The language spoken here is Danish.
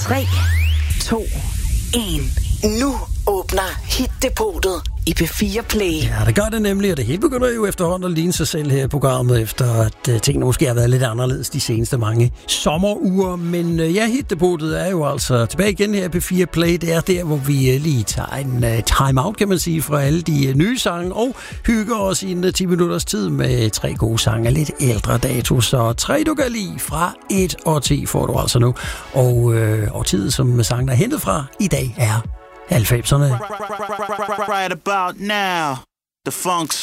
3, 2, 1. Nu åbner Hit-depotet i P4 Play. Ja, det gør det nemlig, og det hele begynder jo efterhånden at ligne sig selv her i programmet, efter at tingene måske har været lidt anderledes de seneste mange sommeruger. Men ja, Hit-depotet er jo altså tilbage igen her i P4 Play. Det er der, hvor vi lige tager en time-out, kan man sige, fra alle de nye sange, og hygger os i en 10 minutters tid med 3 gode sange af lidt ældre dato. Så 3 du kan lide fra 1 og 10 får du altså nu. Og tid, som sangen er hentet fra i dag, er 90'erne. Right about now, the funk's